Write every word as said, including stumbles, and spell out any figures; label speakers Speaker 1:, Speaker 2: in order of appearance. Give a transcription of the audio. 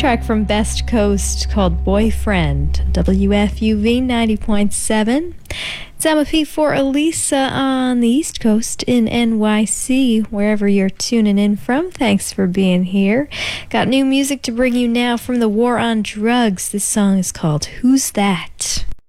Speaker 1: Track from Best Coast called Boyfriend, W F U V ninety point seven. It's Emma P for Elisa on the East Coast in N Y C, wherever you're tuning in from. Thanks for being here. Got new music to bring you now from the War on Drugs. This song is called Who's That?